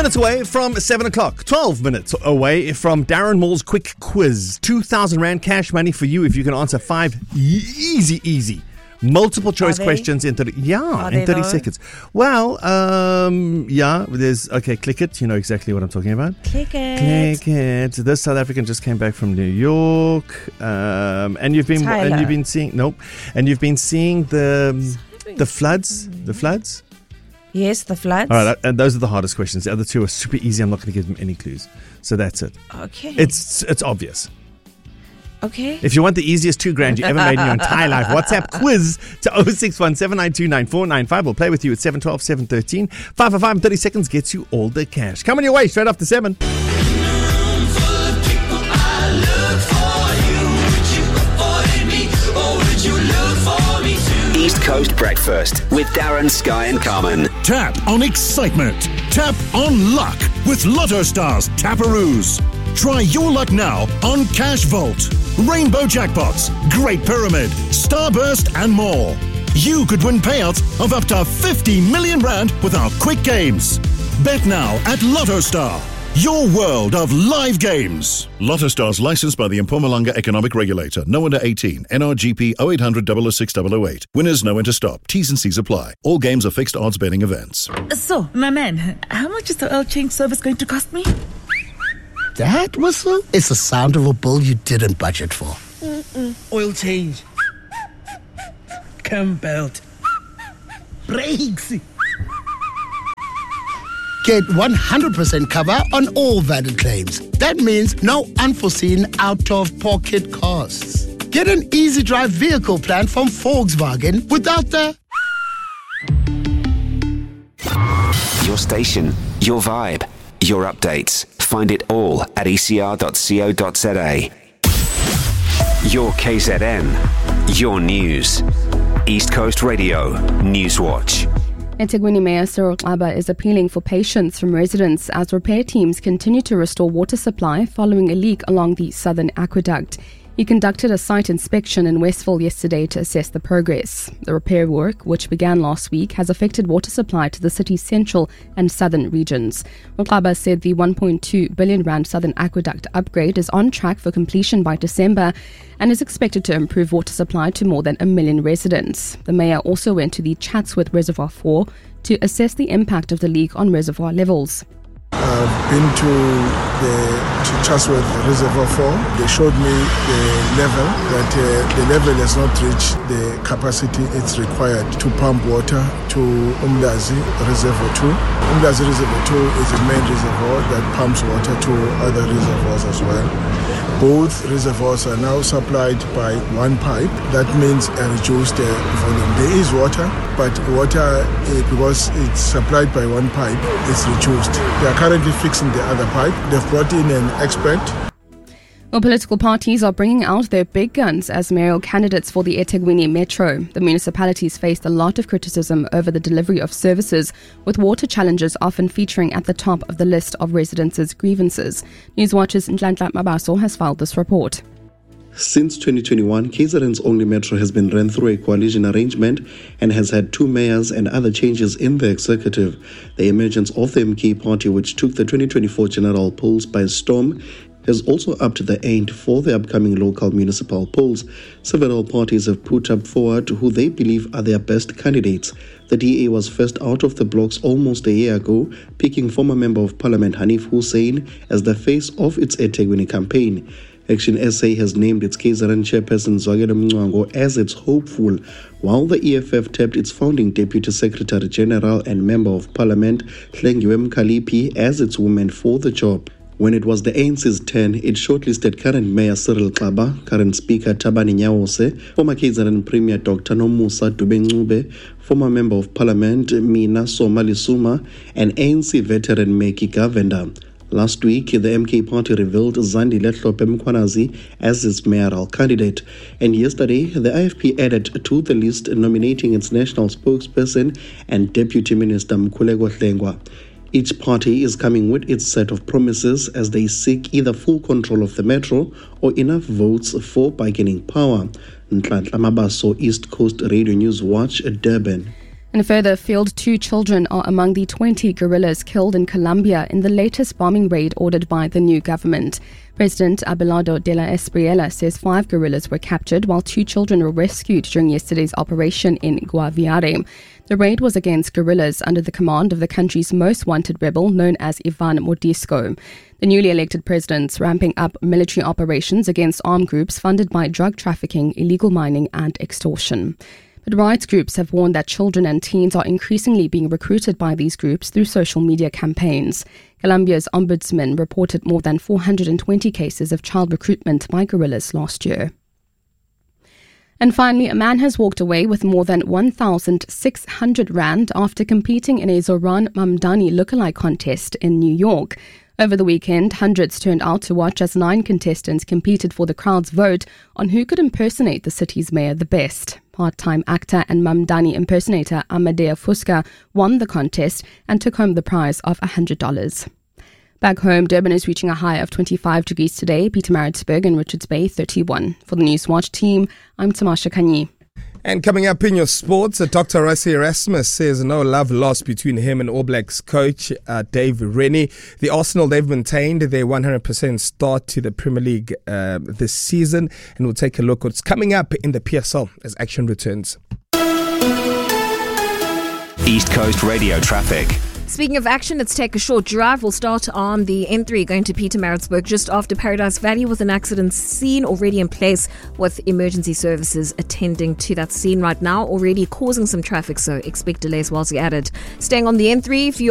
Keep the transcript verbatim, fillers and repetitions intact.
Minutes away from seven o'clock. twelve minutes away from Darren Moore's quick quiz. two thousand Rand cash money for you if you can answer five easy, easy multiple choice questions in thirty, yeah, Are in thirty though? seconds. Well, um, yeah, there's, okay, click it. You know exactly what I'm talking about. Click it. Click it. This South African just came back from New York. Um, and you've been, Tyler. and you've been seeing, nope. And you've been seeing the, the floods, the floods. Yes, the floods. All right, and those are the hardest questions. The other two are super easy. I'm not going to give them any clues. So that's it. Okay. It's it's obvious. Okay. If you want the easiest two grand you ever made in your entire life, WhatsApp quiz to oh six one seven nine two nine four nine five. We'll play with you at seven twelve, seven thirteen. five for five in thirty seconds gets you all the cash. Coming your way straight after seven. East Coast Breakfast with Darren, Sky and Carmen. Tap on excitement. Tap on luck with Lotto Stars Taparoos. Try your luck now on Cash Vault, Rainbow Jackpots, Great Pyramid, Starburst and more. You could win payouts of up to fifty million rand with our quick games. Bet now at Lotto Star, your world of live games. Lotto Stars licensed by the Mpumalanga Economic Regulator. No under eighteen. N R G P oh eight hundred, double oh six, double oh eight. Winners know when to stop. T's and C's apply. All games are fixed odds betting events. So, my man, how much is the oil change service going to cost me? That whistle is the sound of a bill you didn't budget for. Oil change. Cam belt. Brakes. Get one hundred percent cover on all valid claims. That means no unforeseen out-of-pocket costs. Get an easy drive vehicle plan from Volkswagen without the... Your station, your vibe, your updates. Find it all at e c r dot co dot z a. Your K Z N, your news. East Coast Radio, Newswatch. eThekwini Mayor Cyril Xaba is appealing for patience from residents as repair teams continue to restore water supply following a leak along the Southern Aqueduct. He conducted a site inspection in Westville yesterday to assess the progress. The repair work, which began last week, has affected water supply to the city's central and southern regions. Xaba said the one point two billion rand Southern Aqueduct upgrade is on track for completion by December and is expected to improve water supply to more than a million residents. The mayor also went to the Chatsworth Reservoir four to assess the impact of the leak on reservoir levels. I've been to the to Chatsworth Reservoir four. They showed me the level, that uh, the level has not reached the capacity it's required to pump water to Umlazi Reservoir two. Umlazi Reservoir two is a main reservoir that pumps water to other reservoirs as well. Both reservoirs are now supplied by one pipe. That means a reduced uh, volume. There is water, but water, uh, because it's supplied by one pipe, is reduced. They are currently fixing the other pipe. They've brought in an expert. Well, political parties are bringing out their big guns as mayoral candidates for the eThekwini Metro. The municipalities faced a lot of criticism over the delivery of services, with water challenges often featuring at the top of the list of residents' grievances. Newswatch's Nhlanhla Mabaso has filed this report. Since twenty twenty-one, K Z N's only metro has been run through a coalition arrangement and has had two mayors and other changes in the executive. The emergence of the M K party, which took the twenty twenty-four general polls by storm, has also upped the ante for the upcoming local municipal polls. Several parties have put up forward who they believe are their best candidates. The D A was first out of the blocks almost a year ago, picking former Member of Parliament Hanif Hussein as the face of its eThekwini campaign. Action S A has named its K Z N chairperson Zwagelo Mngcwango as its hopeful, while the E F F tapped its founding Deputy Secretary General and Member of Parliament Hlengiwe Mkhaliphi as its woman for the job. When it was the A N C's turn, it shortlisted current Mayor Cyril Xaba, current Speaker Thabani Nyawo, former K Z N Premier Doctor Nomusa Dube-Ncube, former Member of Parliament Mina Soma-Lisuma, and A N C veteran Meki Gavenda. Last week, the M K party revealed Zandile Hlophe Mkhwanazi as its mayoral candidate. And yesterday, the I F P added to the list nominating its national spokesperson and Deputy Minister Mkhuleko Hlengwa. Each party is coming with its set of promises as they seek either full control of the metro or enough votes for bargaining power. Nhlanhla Mabaso, East Coast Radio News Watch, Durban. And further afield, two children are among the twenty guerrillas killed in Colombia in the latest bombing raid ordered by the new government. President Abelardo de la Espriella says five guerrillas were captured while two children were rescued during yesterday's operation in Guaviare. The raid was against guerrillas under the command of the country's most wanted rebel known as Ivan Mordisco. The newly elected president's ramping up military operations against armed groups funded by drug trafficking, illegal mining and extortion. But rights groups have warned that children and teens are increasingly being recruited by these groups through social media campaigns. Colombia's ombudsman reported more than four hundred twenty cases of child recruitment by guerrillas last year. And finally, a man has walked away with more than one thousand six hundred rand after competing in a Zoran Mamdani lookalike contest in New York. Over the weekend, hundreds turned out to watch as nine contestants competed for the crowd's vote on who could impersonate the city's mayor the best. Part-time actor and Mamdani impersonator Amadea Fusca won the contest and took home the prize of one hundred dollars. Back home, Durban is reaching a high of twenty-five degrees today, Pietermaritzburg and Richards Bay thirty-one. For the Newswatch team, I'm Tamasha Kanyi. And coming up in your sports, uh, Doctor Rassie Erasmus says no love lost between him and All Blacks coach uh, Dave Rennie. The Arsenal, they've maintained their one hundred percent start to the Premier League uh, this season. And we'll take a look at what's coming up in the P S L as action returns. East Coast Radio traffic. Speaking of action, let's take a short drive. We'll start on the N three going to Pietermaritzburg just after Paradise Valley with an accident scene already in place with emergency services attending to that scene right now, already causing some traffic, so expect delays whilst you're at it. Staying on the N three, if you